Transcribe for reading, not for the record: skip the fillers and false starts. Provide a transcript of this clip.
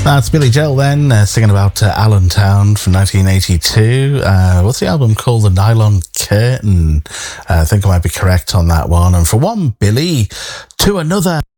That's Billy Joel then, singing about Allentown from 1982. What's the album called? The Nylon Curtain. I think I might be correct on that one. And for one Billy to another.